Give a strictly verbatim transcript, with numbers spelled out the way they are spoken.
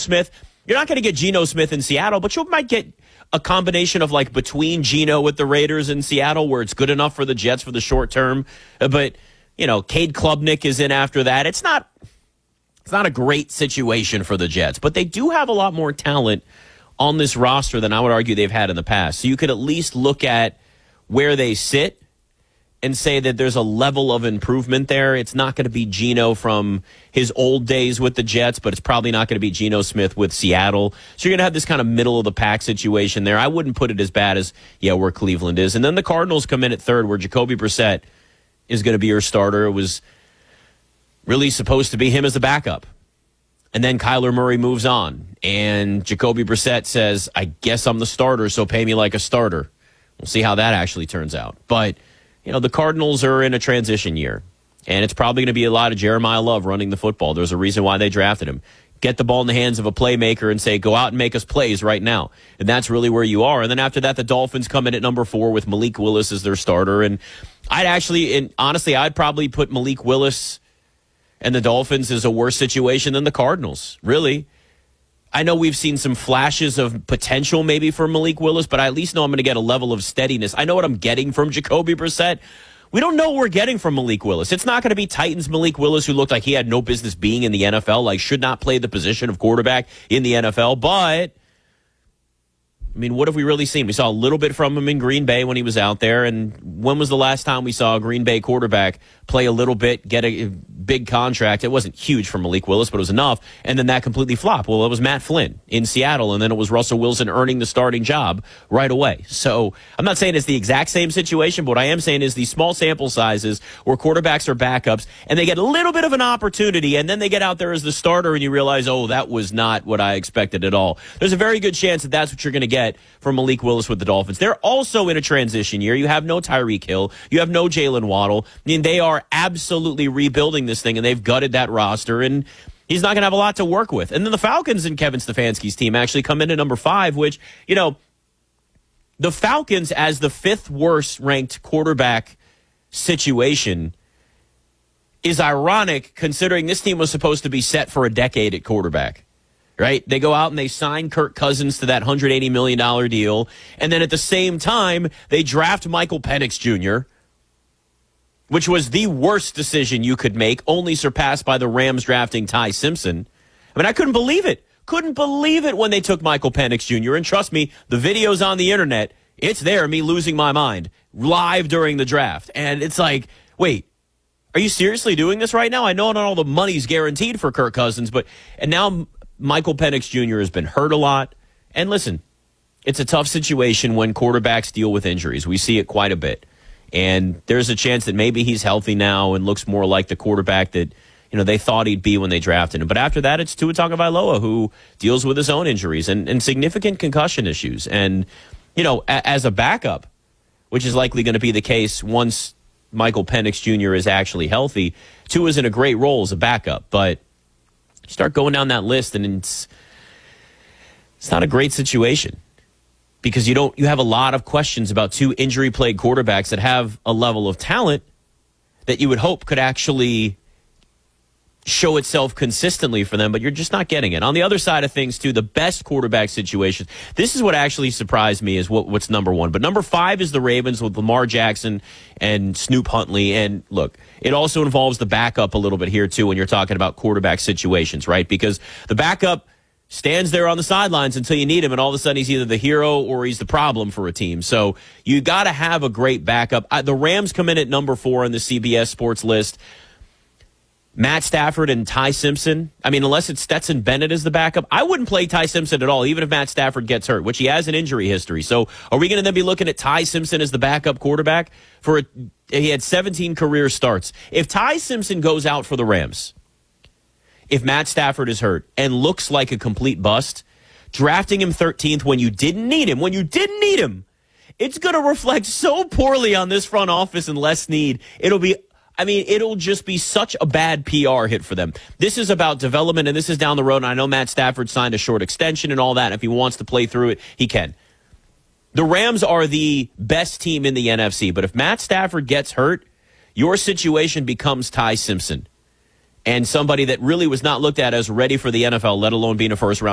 Smith, you're not going to get Geno Smith in Seattle, but you might get a combination of like between Geno with the Raiders and Seattle where it's good enough for the Jets for the short term. But, you know, Cade Klubnik is in after that. It's not, it's not a great situation for the Jets, but they do have a lot more talent on this roster than I would argue they've had in the past. So you could at least look at where they sit and say that there's a level of improvement there. It's not going to be Geno from his old days with the Jets, but it's probably not going to be Geno Smith with Seattle. So you're going to have this kind of middle-of-the-pack situation there. I wouldn't put it as bad as, yeah, where Cleveland is. And then the Cardinals come in at third, where Jacoby Brissett is going to be your starter. It was really supposed to be him as the backup. And then Kyler Murray moves on, and Jacoby Brissett says, I guess I'm the starter, so pay me like a starter. We'll see how that actually turns out. But you know, the Cardinals are in a transition year, and it's probably going to be a lot of Jeremiah Love running the football. There's a reason why they drafted him. Get the ball in the hands of a playmaker and say, go out and make us plays right now. And that's really where you are. And then after that, the Dolphins come in at number four with Malik Willis as their starter. And I'd actually, and honestly, I'd probably put Malik Willis and the Dolphins as a worse situation than the Cardinals, really. I know we've seen some flashes of potential maybe for Malik Willis, but I at least know I'm going to get a level of steadiness. I know what I'm getting from Jacoby Brissett. We don't know what we're getting from Malik Willis. It's not going to be Titans Malik Willis, who looked like he had no business being in the N F L, like should not play the position of quarterback in the N F L. But, I mean, what have we really seen? We saw a little bit from him in Green Bay when he was out there. And when was the last time we saw a Green Bay quarterback play a little bit, get a big contract? It wasn't huge for Malik Willis, but it was enough. And then that completely flopped. Well, it was Matt Flynn in Seattle, and then it was Russell Wilson earning the starting job right away. So I'm not saying it's the exact same situation, but what I am saying is these small sample sizes where quarterbacks are backups, and they get a little bit of an opportunity, and then they get out there as the starter, and you realize, oh, that was not what I expected at all. There's a very good chance that that's what you're going to get from Malik Willis with the Dolphins. They're also in a transition year. You have no Tyreek Hill. You have no Jalen Waddle. I mean, they are absolutely rebuilding this thing, and they've gutted that roster, and he's not going to have a lot to work with. And then the Falcons and Kevin Stefanski's team actually come in at number five, which, you know, the Falcons as the fifth worst ranked quarterback situation is ironic considering this team was supposed to be set for a decade at quarterback. Right? They go out and they sign Kirk Cousins to that one hundred eighty million dollars deal. And then at the same time, they draft Michael Penix Junior, which was the worst decision you could make, only surpassed by the Rams drafting Ty Simpson. I mean, I couldn't believe it. Couldn't believe it when they took Michael Penix Junior And trust me, the video's on the internet. It's there, me losing my mind, live during the draft. And it's like, wait, are you seriously doing this right now? I know not all the money's guaranteed for Kirk Cousins, but and now Michael Penix Junior has been hurt a lot. And listen, it's a tough situation when quarterbacks deal with injuries. We see it quite a bit. And there's a chance that maybe he's healthy now and looks more like the quarterback that, you know, they thought he'd be when they drafted him. But after that, it's Tua Tagovailoa who deals with his own injuries and, and significant concussion issues. And, you know, a, as a backup, which is likely going to be the case once Michael Penix Junior is actually healthy, Tua's in a great role as a backup. But you start going down that list, and it's it's not a great situation because you don't you have a lot of questions about two injury-plagued quarterbacks that have a level of talent that you would hope could actually show itself consistently for them, but you're just not getting it. On the other side of things, too, the best quarterback situations, this is what actually surprised me is what, what's number one. But number five is the Ravens with Lamar Jackson and Snoop Huntley. And look, it also involves the backup a little bit here, too, when you're talking about quarterback situations, right? Because the backup stands there on the sidelines until you need him, and all of a sudden he's either the hero or he's the problem for a team. So you got to have a great backup. I, the Rams come in at number four on the C B S Sports list. Matt Stafford and Ty Simpson. I mean, unless it's Stetson Bennett as the backup, I wouldn't play Ty Simpson at all, even if Matt Stafford gets hurt, which he has an injury history. So are we going to then be looking at Ty Simpson as the backup quarterback? For a, he had seventeen career starts. If Ty Simpson goes out for the Rams, if Matt Stafford is hurt and looks like a complete bust, drafting him thirteenth when you didn't need him, when you didn't need him, it's going to reflect so poorly on this front office and Les Snead. It'll be I mean, it'll just be such a bad P R hit for them. This is about development, and this is down the road, and I know Matt Stafford signed a short extension and all that. If he wants to play through it, he can. The Rams are the best team in the N F C, but if Matt Stafford gets hurt, your situation becomes Ty Simpson and somebody that really was not looked at as ready for the N F L, let alone being a first-round